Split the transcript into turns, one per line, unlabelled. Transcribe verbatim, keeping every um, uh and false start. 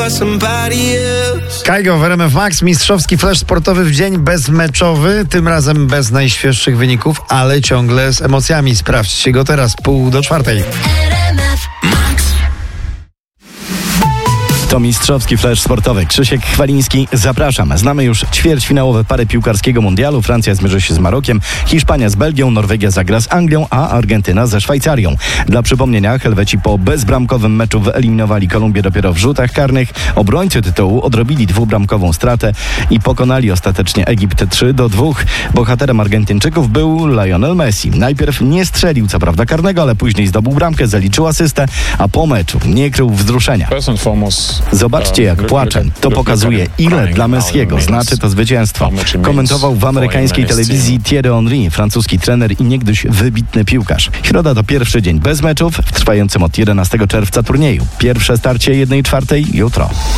Kaigo w R M F Max, mistrzowski flash sportowy w dzień bezmeczowy, tym razem bez najświeższych wyników, ale ciągle z emocjami. Sprawdźcie go teraz, pół do czwartej.
To mistrzowski flash sportowy. Krzysiek Chwaliński, zapraszam. Znamy już ćwierćfinałowe pary piłkarskiego mundialu. Francja zmierzy się z Marokiem, Hiszpania z Belgią, Norwegia zagra z Anglią, a Argentyna ze Szwajcarią. Dla przypomnienia, Helweci po bezbramkowym meczu wyeliminowali Kolumbię dopiero w rzutach karnych. Obrońcy tytułu odrobili dwubramkową stratę i pokonali ostatecznie Egipt trzy do dwóch. Bohaterem Argentyńczyków był Lionel Messi. Najpierw nie strzelił co prawda karnego, ale później zdobył bramkę, zaliczył asystę, a po meczu nie krył wzruszenia. Zobaczcie, jak płaczę. To pokazuje, ile dla Messiego znaczy to zwycięstwo. Komentował w amerykańskiej telewizji Thierry Henry, francuski trener i niegdyś wybitny piłkarz. Środa to pierwszy dzień bez meczów w trwającym od jedenastego czerwca turnieju. Pierwsze starcie jednej czwartej jutro.